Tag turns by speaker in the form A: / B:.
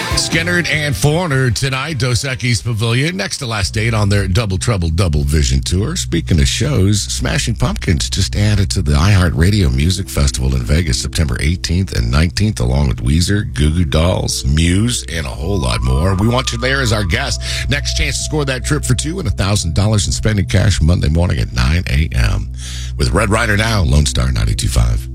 A: Skynyrd and Foreigner tonight, Dos Equis Pavilion. Next to last date on their Double Trouble Double Vision tour. Speaking of shows, Smashing Pumpkins just added to the iHeartRadio Music Festival in Vegas September 18th and 19th, along with Weezer, Goo Goo Dolls, Muse, and a whole lot more. We want you there as our guest. Next chance to score that trip for two and $1,000 in spending cash Monday morning at 9 a.m. With Red Rider now, Lone Star 92.5.